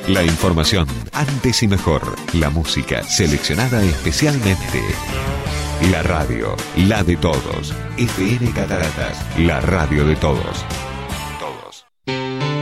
La información antes y mejor. La música seleccionada especialmente. La radio, la de todos. FM Cataratas, la radio de todos.